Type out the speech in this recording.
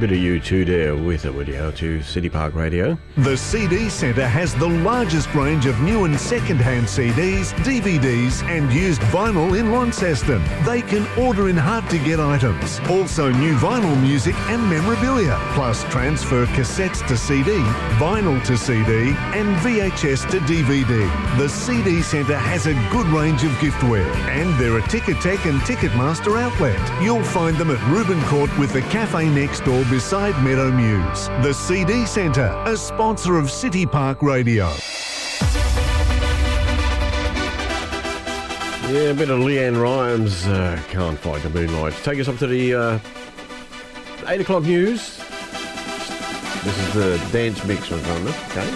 Bit of U2 there with it, would you, to City Park Radio. The CD Centre has the largest range of new and second-hand CDs, DVDs and used vinyl in Launceston. They can order in hard-to-get items. Also new vinyl music and memorabilia, plus transfer cassettes to CD, vinyl to CD and VHS to DVD. The CD Centre has a good range of giftware and they're a Ticketek and Ticketmaster outlet. You'll find them at Reuben Court with the cafe next door beside Meadow Muse. The CD Centre, a sponsor of City Park Radio. Yeah, a bit of Leanne Rhymes, Can't Fight the Moonlight. Take us up to the 8 o'clock news. This is the dance mix we're going to, okay?